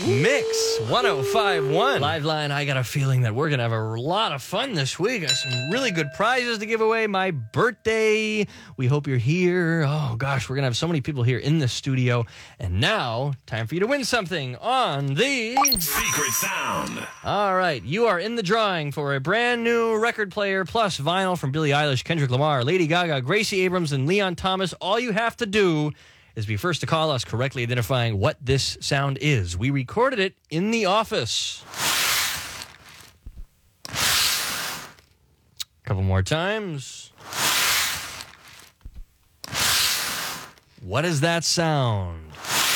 Mix 105.1. Liveline, I got a feeling that we're going to have a lot of fun this week. Got some really good prizes to give away. My birthday. We hope you're here. Oh, gosh, we're going to have so many people here in the studio. And now, time for you to win something on the Secret Sound. All right, you are in the drawing for a brand new record player plus vinyl from Billie Eilish, Kendrick Lamar, Lady Gaga, Gracie Abrams, and Leon Thomas. All you have to do is be first to call us, correctly identifying what this sound is. We recorded it in the office. A couple more times. What is that sound?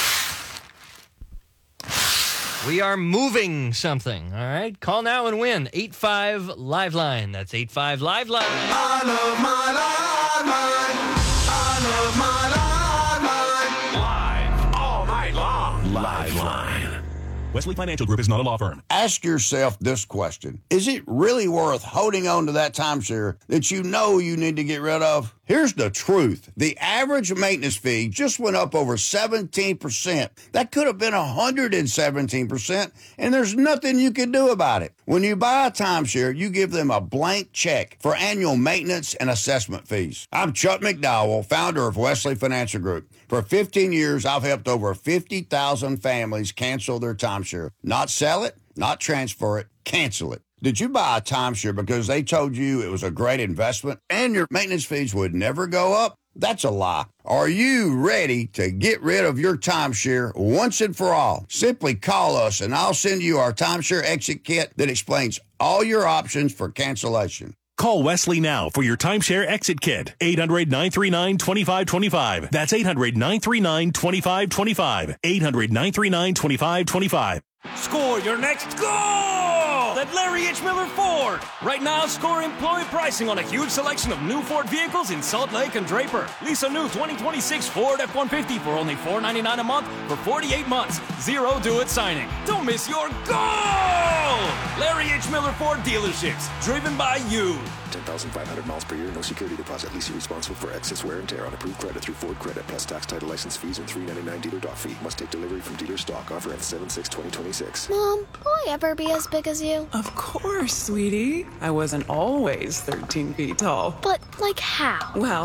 We are moving something, all right? Call now and win. 85-Liveline. That's 85-Liveline. I love my Liveline. I love my Live all night long. Liveline. Wesley Financial Group is not a law firm. Ask yourself this question. Is it really worth holding on to that timeshare that you know you need to get rid of? Here's the truth. The average maintenance fee just went up over 17%. That could have been 117%, and there's nothing you can do about it. When you buy a timeshare, you give them a blank check for annual maintenance and assessment fees. I'm Chuck McDowell, founder of Wesley Financial Group. For 15 years, I've helped over 50,000 families cancel their timeshare. Not sell it, not transfer it, cancel it. Did you buy a timeshare because they told you it was a great investment and your maintenance fees would never go up? That's a lie. Are you ready to get rid of your timeshare once and for all? Simply call us and I'll send you our timeshare exit kit that explains all your options for cancellation. Call Wesley now for your timeshare exit kit. 800-939-2525. That's 800-939-2525. 800-939-2525. Score your next goal at Larry H. Miller Ford. Right now, score employee pricing on a huge selection of new Ford vehicles in Salt Lake and Draper. Lease a new 2026 Ford F-150 for only $499 a month for 48 months. Zero do-it signing. Don't miss your goal! Larry H. Miller Ford dealerships, driven by you. 10,500 miles per year, no security deposit. Lease responsible for excess wear and tear on approved credit through Ford Credit, plus tax, title, license fees, and $399 dealer dock fee. Must take delivery from dealer stock. Offer ends 7/6/2026. Mom, will I ever be as big as you? Of course, sweetie. I wasn't always 13 feet tall. But, like, how? Well,